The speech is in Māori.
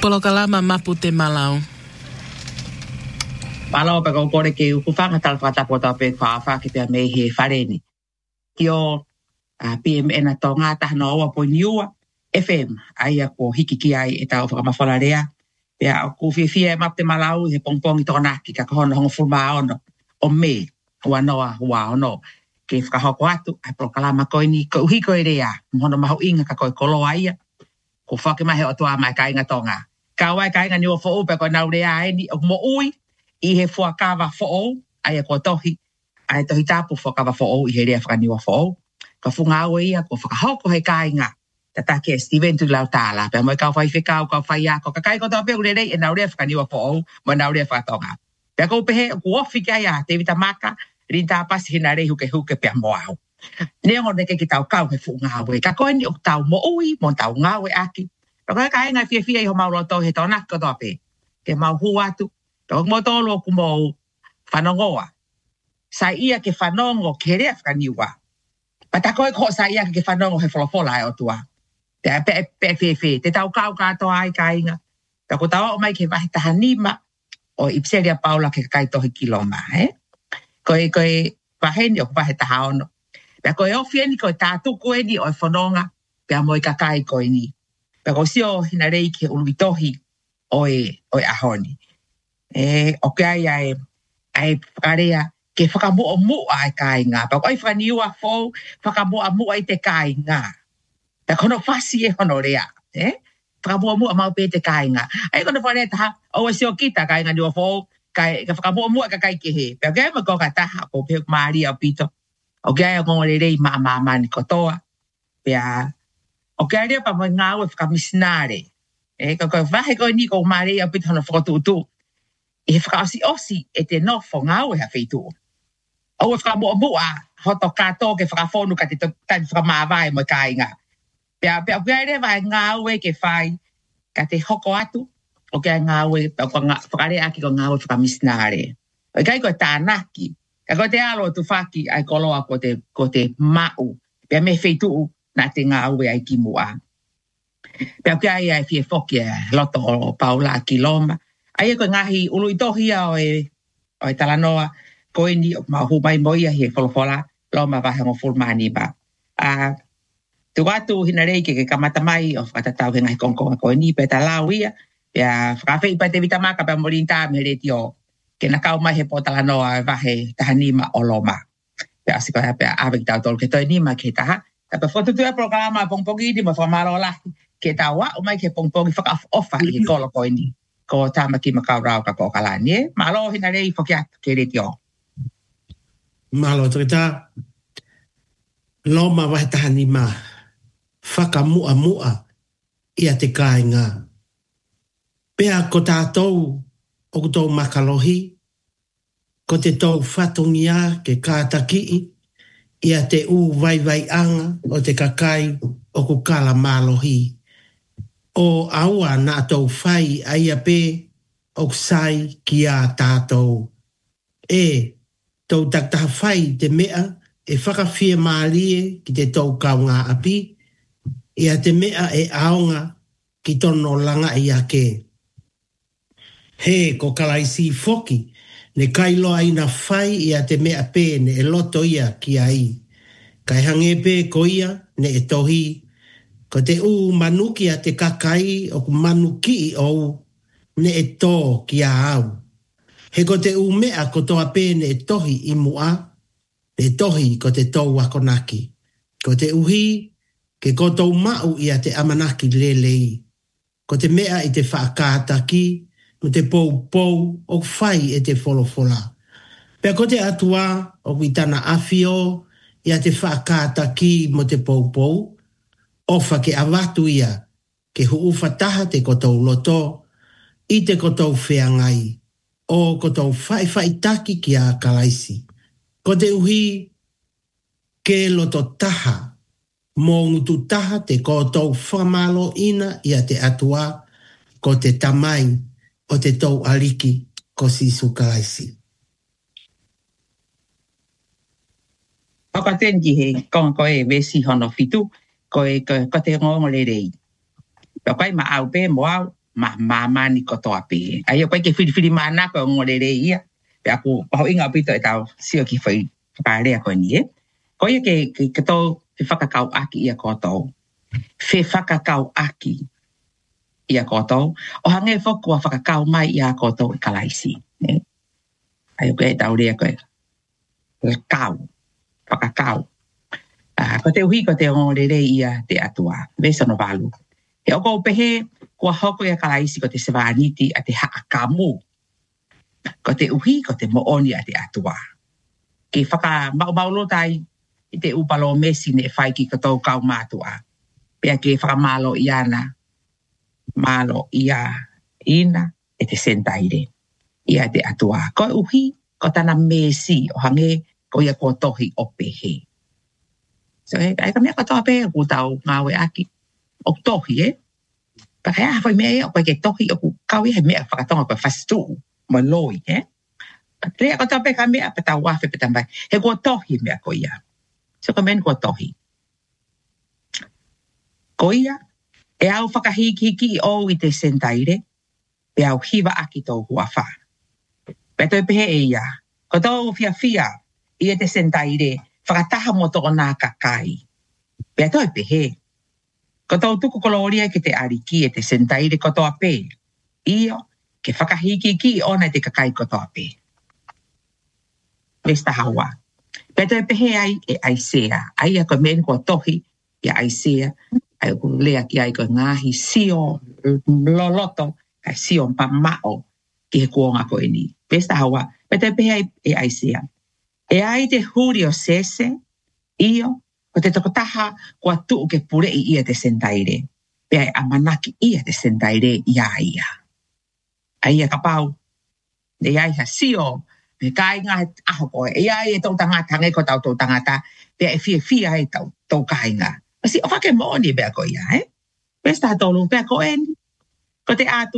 Polokalama mapu te malau. Malau pa kore ke ukufanga tal whatapota pe whaafa ki pia mei he whareni. Ki o PMN a tō ngāta hana oa po niua FM aia ko hiki ki ai e tau whakamawhalarea. Pia o kuwhiwhia e mapu te malau he pongpongi tōna ki ka kahona hongo fulma ono o me hua noa hua ono. Ke whakahoko atu ai polokalama koe ni ko uhiko e rea. Mhono maho inga ka koe kolo aia. Ko whakemahe o tua mai ka inga tōnga. Ka wai ka inga niua fo upe ko nau rea e ni o mo ui. I he fuakawa fo'o, ai ko tohi, ai tohi tapu fuakawa fo'o, i he rea whakaniwa fo'o. Ka funga aue ia, ko whakahoko he kāinga. Tata ke Steven tu lau tāla. Pea moi kau whai whikau, kau whai ako. Ka kai ko tō peo rei, e nau rea whakaniwa fo'o, mo nau rea whakatonga. Pea kou pehe, ku ofi kia ia, te vita maka, rinta pasi hina rei huke pea moau. Neongo neke ki tau kau he funga aue. Ka koe ni o tau mo ui, mo tau ngawe aki. Ka koe kāinga fia i ho mauroto he tōna ko tō pe. Ke mau huatu. Tōk mo tōlo ku mō whanongoa. Sa ia ke whanongo ke rea whakaniwa. Pata koe ko sa ia ke whanongo he wholofola e o tua. Te a pe. Te tau kau katoa ai ka inga. Ta ko tawa o mai ke wahi tahanima o Ipseria Paula ke kai tohi kiloma. Koe waheni o wahi tahaono. Pea koe ofieni koe tātu koe ni o e whanonga. Pea moi ka kai koe ni. Pea ko sio hina rei ke uluitohi o e ahoni. Ok ai whakarea ke whakamua ai kāinga. Pau ai whaniua fōu, whakamua ai te kāinga. Ta kono whasi e hono rea. Whakamua mau pe te kāinga. Ai kono whanea taha, o e seo kita kāinga niua fōu, ka whakamua ka kai ke he. Pau kai ma koka taha, ko peo Maria o pito. O kai a kongo rei mani kotoa. Pea, o kai rea pa mo ngāu e whakamisnare. Ko wahe koe ni ko Maria o pito hono whakatutu. I he whakaosi e te nofo ngau e hawhitu. O e whakamua hoto kato ke whakafonu ka te tani whakamāwai mo kāinga. Pea ukeare vai ngau e ke whai ka te hoko atu. O kia ngau e whakare aki ko ngau e whakamisnare. O kai koe tānaki. Ka koe te alo tu whaki ai koloa ko te mau. Pea me whitu na te ngau e ai ki mua. Pea ukeare ai fie whoki e loto o Paula ki Loma. Ai ko ngahi ului tohia o e talanoa koe ni o mahu mai moia he wholofola Loma wahe ngo fulmani ba. Tu watu hina rei ke kamata mai o whakatatau he ngahi kongkonga koe ni pe talau ia. Pea whakawhei pa te vitamaka pa morinta me re tio. Ke nakau mai he po talanoa wahe tahanima o Loma. Pea asiko hea pea awek tau tolu ke toi nima ke taha. Tapa whotutu e programa pongpongi di ma whamaro lahi. Ke tawa o mai ke pongpongi whakaofa i kolo koe ni. Ko tamaki makau rau ka ko kalani. Malo hina rei whakiatu ke re tio. Malo treta. Loma wahe tahanima. Whakamua ia te kāinga. Pea ko tātou o tō makalohi. Ko te tō whatongia ke kātaki. Ia te vai anga o te kakai o ku kala malohi. O aua nā tau whai aia pē o sai ki a tātou. Tau taktaha whai te mea e whakawhia mālie ki te tau kaunga api. Ia te mea e aonga ki tono langa i ake. Ko kalaisi foki ne kailoa ina whai ia te mea pē ne e loto ia ki ai. Kai hange pē ko ia ne e tohi. Ko te manuki a te kakai o ku manuki i au ne e tō ki a au. He ko te mea ko toa pē ne e tohi i mua, ne e tohi ko te tō wakonaki. Ko te uhi ke ko tō mau i a te amanaki lelei. Ko te mea i te whaakātaki, no te pou o whai e te wholofola. Pea ko te atua o kuitana awhio i a te whaakātaki mo te pou. Ofa ke awatu ia, ke huufataha te kotou loto, i te kotou whiangai, o kotou whaiwhaitaki ki a kalaisi. Ko te uhi, ke loto taha, mō ngutu taha te kotou whamalo ina ia te atua, ko te tamai o te tau aliki ko sisu kalaisi. Whakatenki he konga koe wesi hono fitu, ko te ngongo le rei. Pea kai ma au pe mo au, mama ni koto ape. Ai ko ke fili mana ko ngolele ia. Pe aku ho inga pito tau sio ki foi pare ko ni e. Ko ia ke to fe whakakau aki ia koto. Fe whakakau aki ia koto. O hange foku a whakakau mai ia koto i kalaisi. Ai ko e tau rea ko e. Kau. Whakakau. Ko te uhi ko te ngolele ia te atua. Vesa no valu. E oko pehe kua hoko ia kalaisi ko te sevaniti a te haakamu. Ko te uhi ko te mooni a te atua. Ke whaka maulo tai i te upalo mesi ne whai ki katou kau mātua. Pea ke whakamalo i ana. Malo ia ina e te sentaire. Ia te atua. Ko uhi ko tana mesi o hange ko ia ko tohi o pehe. So ai ka mea katoa pehe ku tau ngawe aki. O tohi Pakaya hawai mea o ke tohi o ku kau i he mea whakatonga ko fastu. Maloi Rea ko tape ka mea pata wafe pata mai. He ko tohi mea ko ia. So ka men ko tohi. Ko ia, e au whakahiki o i te sentaire, pe au hiwa aki tau huawha. Pe toi pehe e ia, ko tau fia i te sentaire, whakataha mo toko nā kakai. Pe toi pehe, ko tau tuku koloria ki te ariki e te sentaire ko toa pe. Io, ke whakahiki ona te kakai ko toa pe. Vesta hawa. Pe toi pehe ai e aisea, ai a ko men ko tohi, i aisea, ai ko lea ki ai ko ngahi sio loloto, ai sio pamao ki he kuonga ko eni. Pesta hawa, pete pehe e aisea. E ai te huri o sese, io, ko te tokotaha kua tuu ke pure i ia te sentaire. Pe ai amanaki ia te sentaire ia. Ai a kapau, e ai ha sio, me kai ngā aho koe, e ai e tau tangata, ngai ko tau tangata, pe ai fia e tau kai ngā. Kasi o whake mo ni bea ko ia, Pesta tolu bea ko en. Ko te atu